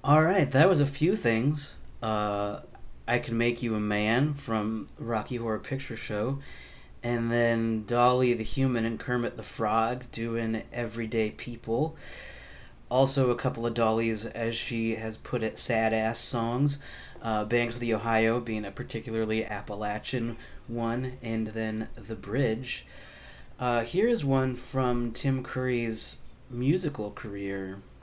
All right, that was a few things. I Can Make You a Man from Rocky Horror Picture Show, and then Dolly the Human and Kermit the Frog doing Everyday People. Also, a couple of Dolly's, as she has put it, sad ass songs. Banks of the Ohio being a particularly Appalachian one, and then The Bridge. Here is one from Tim Curry's musical career.